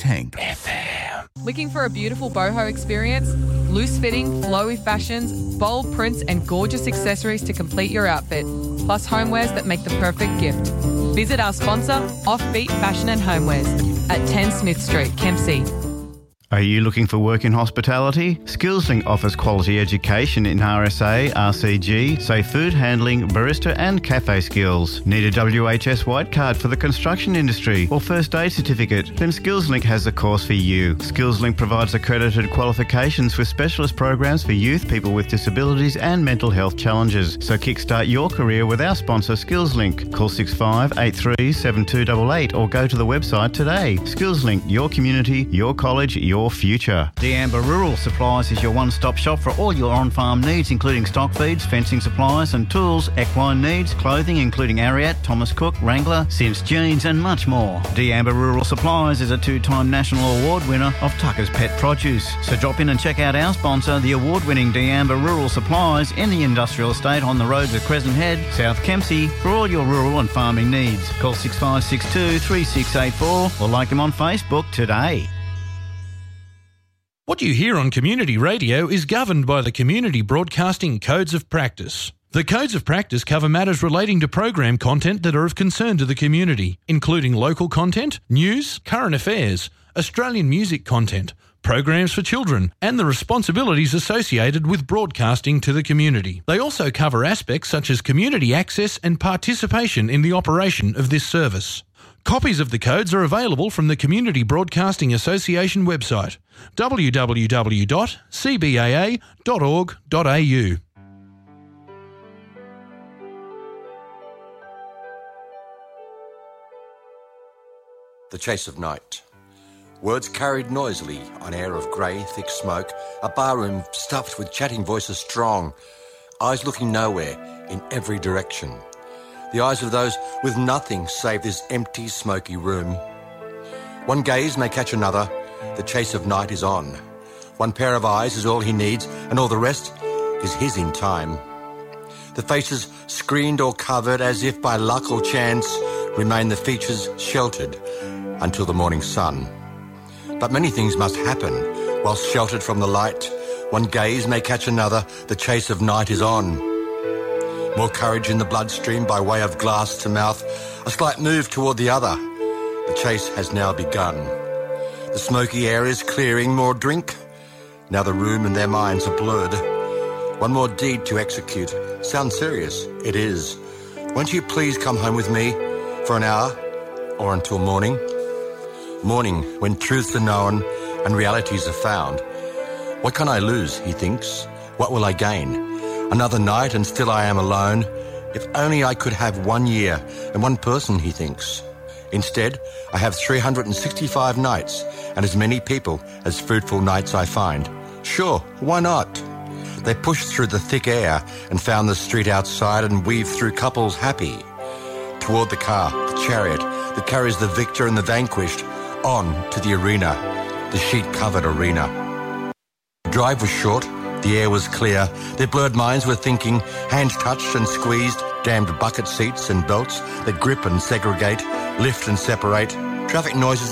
Tank FM. Looking for a beautiful boho experience? Loose fitting, flowy fashions, bold prints and gorgeous accessories to complete your outfit, plus homewares that make the perfect gift. Visit our sponsor, Offbeat Fashion and Homewares, at 10 Smith Street, Kempsey. Are you looking for work in hospitality? SkillsLink offers quality education in RSA, RCG, safe food handling, barista and cafe skills. Need a WHS white card for the construction industry or first aid certificate? Then SkillsLink has the course for you. SkillsLink provides accredited qualifications with specialist programs for youth, people with disabilities and mental health challenges. So kickstart your career with our sponsor SkillsLink. Call 6583 7288 or go to the website today. SkillsLink, your community, your college, your future. D'Amber Rural Supplies is your one-stop shop for all your on-farm needs, including stock feeds, fencing supplies and tools, equine needs, clothing including Ariat, Thomas Cook, Wrangler, Sims Jeans and much more. D'Amber Rural Supplies is a two-time national award winner of Tucker's Pet Produce. So drop in and check out our sponsor, the award-winning D'Amber Rural Supplies in the industrial estate on the roads of Crescent Head, South Kempsey, for all your rural and farming needs. Call 6562 3684 or like them on Facebook today. What you hear on community radio is governed by the Community Broadcasting Codes of Practice. The Codes of Practice cover matters relating to program content that are of concern to the community, including local content, news, current affairs, Australian music content, programs for children, and the responsibilities associated with broadcasting to the community. They also cover aspects such as community access and participation in the operation of this service. Copies of the codes are available from the Community Broadcasting Association website, www.cbaa.org.au. The Chase of Night. Words carried noisily on air of grey, thick smoke, a barroom stuffed with chatting voices strong, eyes looking nowhere in every direction. The eyes of those with nothing save this empty, smoky room. One gaze may catch another, the chase of night is on. One pair of eyes is all he needs, and all the rest is his in time. The faces screened or covered as if by luck or chance remain the features sheltered until the morning sun. But many things must happen whilst sheltered from the light. One gaze may catch another, the chase of night is on. More courage in the bloodstream by way of glass to mouth, a slight move toward the other. The chase has now begun. The smoky air is clearing, more drink. Now the room and their minds are blurred. One more deed to execute. Sounds serious. It is. Won't you please come home with me for an hour or until morning? Morning, when truths are known and realities are found. What can I lose, he thinks? What will I gain? Another night and still I am alone. If only I could have 1 year and one person, he thinks. Instead, I have 365 nights and as many people as fruitful nights I find. Sure, why not? They pushed through the thick air and found the street outside and weaved through couples happy. Toward the car, the chariot that carries the victor and the vanquished, on to the arena, the sheet-covered arena. The drive was short. The air was clear. Their blurred minds were thinking, hands touched and squeezed, damned bucket seats and belts that grip and segregate, lift and separate, traffic noises